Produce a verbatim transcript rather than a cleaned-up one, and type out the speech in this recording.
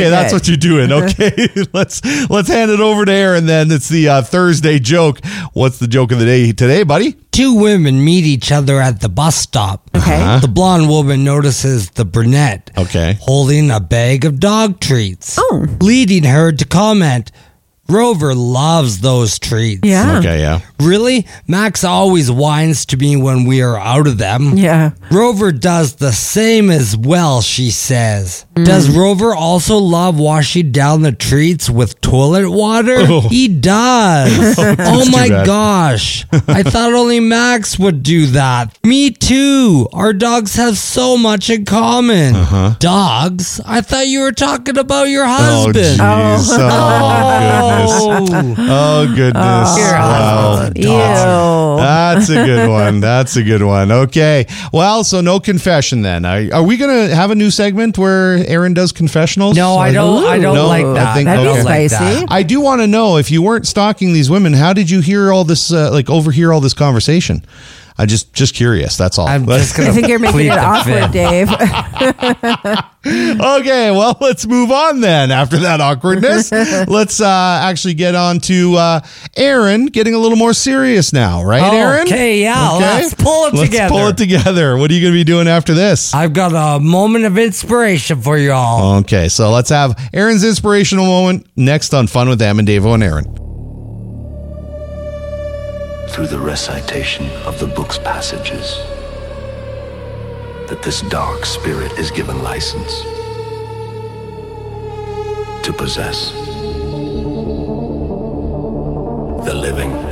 Okay, that's what you're doing. Okay, let's let's hand it over to Aaron then. It's the uh, Thursday joke. What's the joke of the day today, buddy? Two women meet each other at the bus stop. Okay. Uh-huh. The blonde woman notices the brunette Okay. holding a bag of dog treats, Oh. leading her to comment, Rover loves those treats. Yeah. Okay, yeah. Really? Max always whines to me when we are out of them. Yeah. Rover does the same as well, she says. Does Rover also love washing down the treats with toilet water? Oh. He does. oh too my bad. gosh. I thought only Max would do that. Me too. Our dogs have so much in common. Uh-huh. Dogs? I thought you were talking about your Oh, husband. jeez. Oh, goodness. Oh, goodness. Your Wow. Ew. That's a good one. That's a good one. Okay. Well, so no confession then. Are, are we going to have a new segment where Aaron does confessionals? No, I don't. I don't No, like I that. think- I That'd don't be like spicy. that. I do want to know, if you weren't stalking these women, how did you hear all this, uh, like overhear all this conversation? I just, just curious. That's all. I'm just gonna I think you're making plead it the awkward, fifth. Dave. Okay, well, let's move on then. After that awkwardness, let's uh, actually get on to uh, Aaron getting a little more serious now, right, Aaron? Okay, yeah, let's pull it Let's together. pull it together. What are you going to be doing after this? I've got a moment of inspiration for y'all. Okay, so let's have Aaron's inspirational moment next on Fun with Em and Davo and Aaron. Through the recitation of the book's passages, that this dark spirit is given license to possess the living.